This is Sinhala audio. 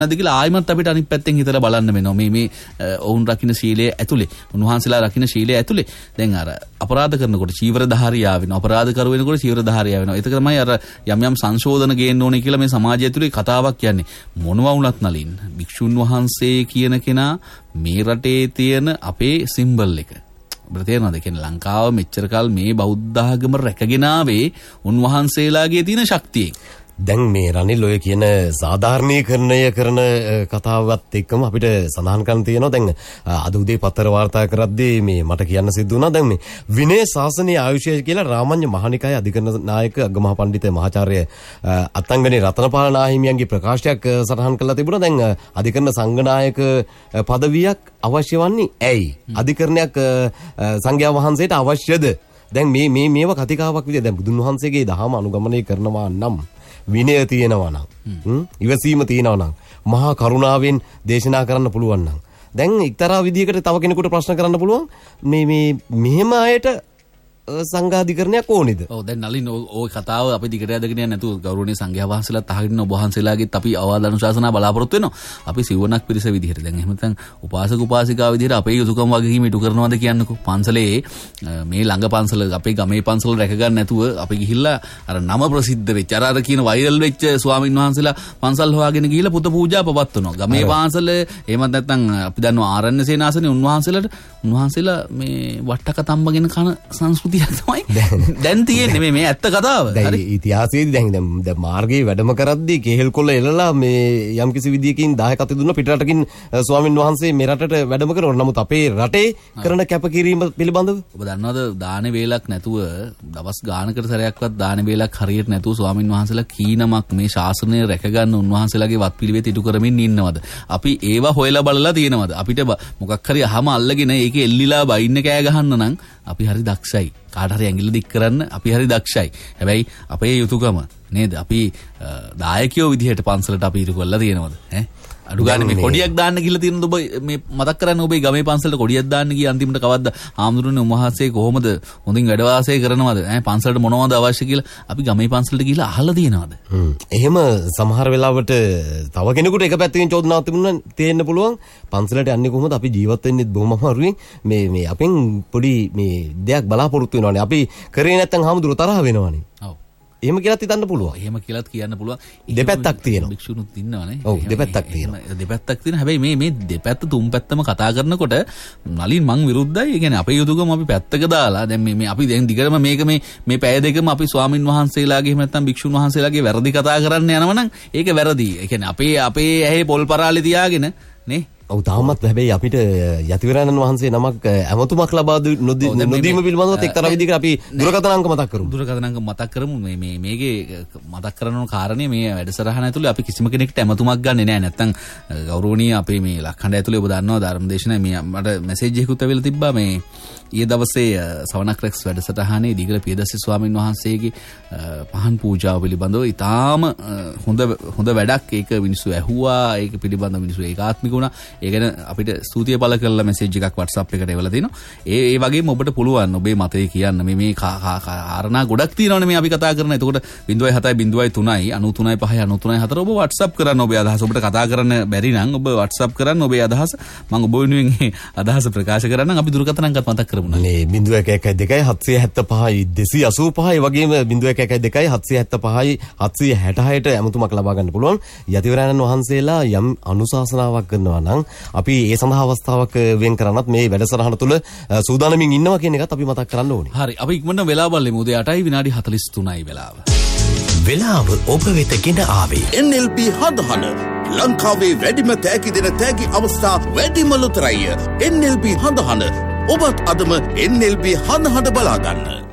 නැද්ද කියලා ආයිමත් අපිට අනිත් පැත්තෙන් හිතලා බලන්න වෙනවා. මේ ඔවුන් රකින්න ශීලයේ ඇතුලේ, උන්වහන්සේලා රකින්න ශීලයේ ඇතුලේ දැන් අර අපරාධ කරනකොට චීවරධාරියා වෙනවා. අපරාධ කරු වෙනකොට චීවරධාරියා වෙනවා. ඒක තමයි අර යම් සංශෝධන ගේන්න ඕනේ කියලා මේ සමාජය ඇතුලේ කතාවක් කියන්නේ. මොනවා වුණත් නලින් භික්ෂුන් වහන්සේ කියන කෙනා මේ රටේ තියෙන අපේ සිම්බල් එක. ඔබට තේරෙනවද? කියන්නේ ලංකාව මෙච්චර කල් මේ බෞද්ධ ආගම රැකගෙන ආවේ උන්වහන්සේලාගේ තියෙන ශක්තියෙන්. දැන් මේ රනිල් ඔය කියන සාධාරණීකරණය කරන කතාවත් එක්කම අපිට සඳහන් කරන්න තියෙනවා. දැන් අද උදේ පත්‍ර වාර්තා කරද්දී මේ මට කියන්න සිද්ධ වුණා. දැන් මේ විනය ශාසනීය ආයුෂය කියලා රාමඤ්ඤ මහානිකායේ අධිකරණ නායක අග්ගමහා පඬිත මහාචාර්ය අත්තංගනේ රතනපාල නාහිමියන්ගේ ප්‍රකාශයක් සටහන් කරලා තිබුණා. දැන් අධිකරණ සංඝනායක පදවියක් අවශ්‍ය වන්නේ ඇයි? අධිකරණයක් සංඝයා වහන්සේට අවශ්‍යද? දැන් මේව කතිකාවක් විදිහට දැන් බුදුන් වහන්සේගේ දහම අනුගමනය කරනවා නම් විනය තියෙනවා නම් ඉවසීම තියෙනවා නම් මහා කරුණාවෙන් දේශනා කරන්න පුළුවන් නම් දැන් එක්තරා විදිහකට තව කෙනෙකුට ප්‍රශ්න කරන්න පුළුවන් මේ මෙහෙම අයට සංඝාධිකරණයක් ඕනේද? ඔව් දැන් නලින් ওই කතාව අපි දිගට යදගෙන යන්නේ නැතුව ගෞරවනීය සංඝයා වහන්සේලාත් අහගෙන ඔබ වහන්සේලාගෙත් අපි අවවාද අනුශාසනා බලාපොරොත්තු වෙනවා. අපි සිවණක් පිරිස විදිහට දැන් එහෙම නැත්නම් උපාසක උපාසිකා විදිහට අපේ යුතුයකම් වගකීම් ඉටු කරනවද කියන්නකෝ. පන්සලේ මේ ළඟ පන්සල අපේ ගමේ පන්සල රැක ගන්න නැතුව අපි ගිහිල්ලා අර නම ප්‍රසිද්ධ වෙච්ච අර කියන වෛරල් වෙච්ච ස්වාමින් වහන්සේලා පන්සල් හොයාගෙන ගිහිල්ලා පුත පූජා පවත්වනවා. ගමේ පන්සල එහෙමත් නැත්නම් අපි දන්නවා ආරණ්‍ය සේනාසනේ උන්වහන්සේලා මේ වට්ටක තම්බගෙන කන සංස්කෘතියක් තමයි දැන් තියෙන්නේ මේ ඇත්ත කතාව. හරි ඉතිහාසයේදී දැන් මාර්ගයේ වැඩම කරද්දී කෙහෙල් කොළ එලලා මේ යම්කිසි විදියකින් දායකත්වය දුන්න පිටරටකින් ස්වාමින් වහන්සේ මේ රටට වැඩම කරනවා. නමුත් අපේ රටේ කරන කැපකිරීම පිළිබඳව ඔබ දන්නවද දානේ වේලක් නැතුව දවස් ගානකට සැරයක්වත් දානේ වේලක් හරියට නැතුව ස්වාමින් වහන්සේලා කීනමක් මේ ශාසනය රැකගන්න උන්වහන්සේලාගේ වත් පිළිවෙත ඉටු කරමින් ඉන්නවද? අපි ඒවා හොයලා බලලා තියෙනවද? අපිට මොකක් හරි අහම අල්ලගෙන ඒකේ එල්ලිලා බයින්න කෑ ගහන්න නම් අපි හරි දක්ෂයි. කාට හරි ඇඟිල්ල දික් කරන්න අපි හරි දක්ෂයි. හැබැයි අපේ යුතුයකම නේද? අපි දායකයෝ විදිහට පන්සලට අපි ඉරු කරලා තියෙනවද? අඩු ගානේ මේ කොඩියක් දාන්න කියලා තියෙනද ඔබ මේ මතක් කරන්නේ ඔබේ ගමේ පන්සලට කොඩියක් දාන්න ගිය අන්තිමට කවද්ද ආම්දුරුනේ උන්වහන්සේ කොහොමද හොඳින් වැඩ වාසය කරනවද? පන්සලට මොනවද අවශ්‍ය කියලා අපි ගමේ පන්සලට ගිහිල්ලා අහලා තියෙනවද? එහෙම සමහර වෙලාවට තව කෙනෙකුට එක පැත්තකින් චෝදනාවක් තිබුණා තේන්න පුළුවන්. පන්සලට යන්නේ කොහොමද? අපි ජීවත් වෙන්නේ බොහොම අමාරුවෙන් මේ අපෙන් පොඩි මේ දෙයක් බලාපොරොත්තු වෙනවානේ. අපි කරේ නැත්නම් ආම්දුරු තරහ වෙනවානේ. ඔව්. එහෙම කියලාත් හිතන්න පුළුවන්. එහෙම කියලාත් කියන්න පුළුවන්. දෙපැත්තක් තියෙනවා. භික්ෂුණුත් ඉන්නවනේ. ඔව් දෙපැත්තක් තියෙනවා. දෙපැත්තක් තියෙන. හැබැයි මේ දෙපැත්ත තුන් පැත්තම කතා කරනකොට නලින් මං විරුද්ධයි. ඒ කියන්නේ අපේ යුතුයකම අපි පැත්තක දාලා දැන් මේ අපි දැන් දිගටම මේක මේ පැය දෙකම අපි ස්වාමින් වහන්සේලාගේ එහෙම නැත්නම් භික්ෂුන් වහන්සේලාගේ වැරදි කතා කරන්න යනවනම් ඒක වැරදි. ඒ කියන්නේ අපේ ඇහි පොල් පරාලේ තියාගෙන නේ ඔව් තාමත් හැබැයි අපිට යතිවරණන් වහන්සේ නමක් ඇමතුමක් ලබා නොදීම පිළිබඳව එක්තරා විදිහකට අපි දුරකථන අංක මතක් කරමු. දුරකථන අංක මතක් කරමු. මේකේ මතක් කරන කාරණේ මේ වැඩසටහන ඇතුලේ අපි කිසිම කෙනෙක්ට ඇමතුමක් ගන්නෙ නෑ. නැත්තම් ගෞරවනීය අපේ මේ ලක්හඬ ඇතුලේ ඔබ දන්නවා ධර්මදේශනයේ මේ මට මැසේජ් එකකුත් ඇවිල්ලා තිබ්බා මේ ඊයේ දවසේ සවනක් රැක්ස් වැඩසටහනේ දීගල පියදස්ස ස්වාමින් වහන්සේගේ පහන් පූජාව පිළිබඳව ඉතාම හොඳ වැඩක්. ඒක මිනිස්සු ඇහුවා. ඒක පිළිබඳව මිනිස්සු ඒකාත්මික වුණා. ඒ ගැන අපිට ස්තුතිය පළ කරලා මැසේජ් එකක් WhatsApp එකට එවලා තිනවා. ඒ වගේම ඔබට පුළුවන් ඔබේ මතය කියන්න. මේ කාරණා ගොඩක් තියෙනවනේ මේ අපි කතා කරන. එතකොට 0.7.03.93.5.93.4 ඔබ WhatsApp කරන්න ඔබේ අදහස. ඔබට කතා කරන්න බැරි නම් ඔබ WhatsApp කරන්න ඔබේ අදහස. මම ඔබ වෙනුවෙන් අදහස ප්‍රකාශ කරන්නම්. අපි දුරකථන අංකත් මතක් කරමු. මේ 0.112.775.285 වගේම 0.112.775.766ට ඇමතුමක් ලබා ගන්න පුළුවන්. යතිවරණන් වහන්සේලා යම් අනුශාසනාවක් කරනවා නම් අපි ඒ සඳහා අවස්ථාවක් වෙන් කරනත් මේ වැඩසටහන තුළ සූදානමින් ඉන්නවා කියන එකත් අපි මතක් කරන්න ඕනේ. හරි. අපි ඉක්මනට වෙලාව බලමු. උදේ 8යි විනාඩි 43යි වෙලාව. වෙලාව ඔබ වෙත ගෙන ආවේ NLB හදහන ලංකාවේ වැඩිම තෑගි දෙන තෑගි අවස්ථා වැඩිම ලොතරැය NLB හදහන. ඔබත් අදම NLB හදහන බලා ගන්න.